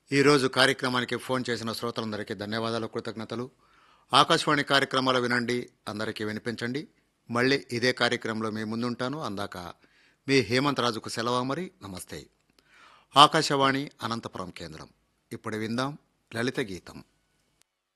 ఈరోజు కార్యక్రమానికి ఫోన్ చేసిన శ్రోతలందరికీ ధన్యవాదాలు, కృతజ్ఞతలు. ఆకాశవాణి కార్యక్రమాలు వినండి, అందరికీ వినిపించండి. మళ్ళీ ఇదే కార్యక్రమంలో మీ ముందుంటాను. అందాక మీ హేమంత్ రాజుకు సెలవు. మరి నమస్తే. ఆకాశవాణి అనంతపురం కేంద్రం. ఇప్పుడు విందాం లలిత గీతం.